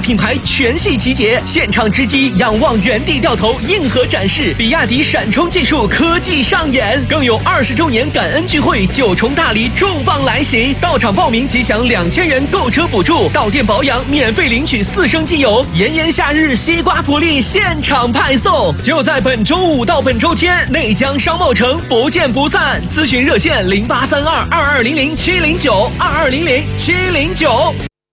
品牌全系集结，现场直击，仰望原地掉头，硬核展示，比亚迪闪充技术科技上演，更有20周年感恩聚会，9重大礼重磅来袭，到场报名即享2000元购车补助，到店保养免费领取4升机油，炎炎夏日西瓜福利现场派送，就在本周5到本周天，内江商贸城不见不散。咨询热线08322200070922000709。